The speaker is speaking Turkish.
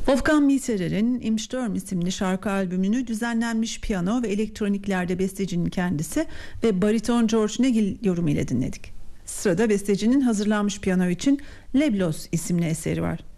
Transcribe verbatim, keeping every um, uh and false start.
Wolfgang Mieterer'in Im Sturm isimli şarkı albümünü düzenlenmiş piyano ve elektroniklerde bestecinin kendisi ve bariton George Negil yorumu ile dinledik. Sırada bestecinin hazırlanmış piyano için Leblos isimli eseri var.